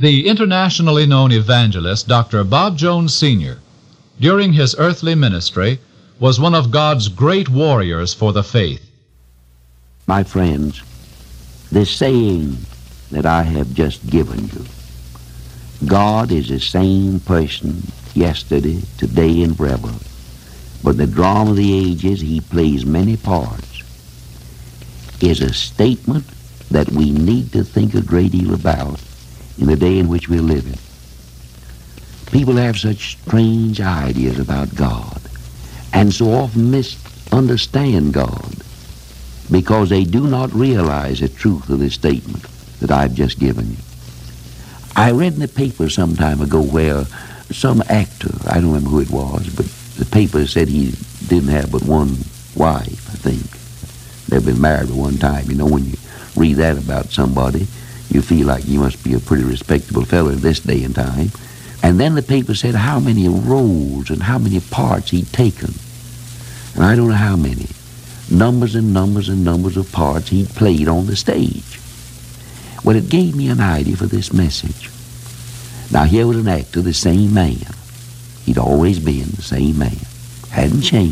The internationally known evangelist Dr. Bob Jones Sr., during his earthly ministry, was one of God's great warriors for the faith. My friends, this saying that I have just given you, God is the same person yesterday, today, and forever. But the drama of the ages, he plays many parts, is a statement that we need to think a great deal about in the day in which we're living. People have such strange ideas about God and so often misunderstand God because they do not realize the truth of this statement that I've just given you. I read in the paper some time ago where some actor, I don't remember who it was, but the paper said he didn't have but one wife, I think. They've been married at one time. You know, when you read that about somebody, you feel like you must be a pretty respectable fellow in this day and time. And then the paper said how many roles and how many parts he'd taken. And I don't know how many. Numbers and numbers and numbers of parts he'd played on the stage. Well, it gave me an idea for this message. Now, here was an actor, the same man. He'd always been the same man. Hadn't changed.